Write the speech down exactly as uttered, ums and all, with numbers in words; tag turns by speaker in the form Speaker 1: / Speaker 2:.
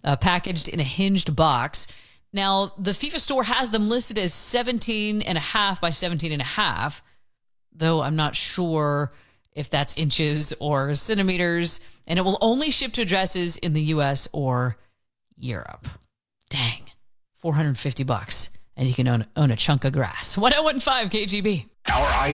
Speaker 1: uh, packaged in a hinged box. Now, the FIFA store has them listed as seventeen and a half by seventeen and a half, though I'm not sure if that's inches or centimeters, and it will only ship to addresses in the U S or Europe. Dang, four hundred fifty bucks, and you can own, own a chunk of grass. one oh one five K G B.
Speaker 2: Our